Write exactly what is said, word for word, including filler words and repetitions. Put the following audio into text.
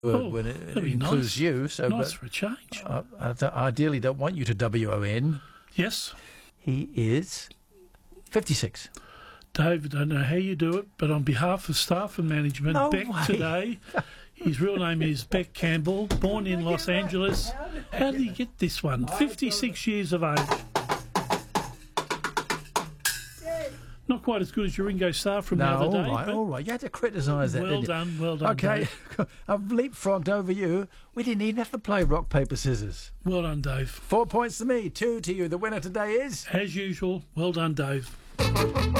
word Oh, when it that'd be includes nice. you. So, Nice but for a change. I, I d- ideally don't want you to W O N. Yes. He is fifty-six. Dave, I don't know how you do it, but on behalf of staff and management, No Beck way. today, his real name is Beck Campbell, born in Los Angeles. How did he get this one? fifty-six years of age. Not quite as good as your Ringo Starr from the No, other all day. right, but all right. You had to criticise that, well didn't you? done, well done. Okay, Dave. I've leapfrogged over you. We didn't even have to play rock, paper, scissors. Well done, Dave. Four points to me, two to you. The winner today is... As usual, well done, Dave.